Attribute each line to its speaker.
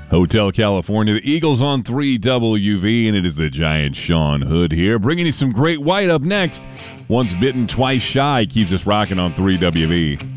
Speaker 1: Hotel California, the Eagles on 3WV, and it is the giant Sean Hood here, bringing you some great white up next. Once bitten, twice shy keeps us rocking on 3WV.